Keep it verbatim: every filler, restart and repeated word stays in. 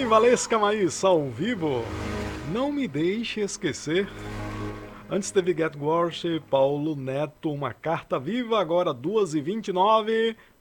Valesca Maíssa ao vivo. Não me deixe esquecer. Antes teve Get Worship, Paulo Neto, Uma Carta Viva, agora duas e vinte e nove.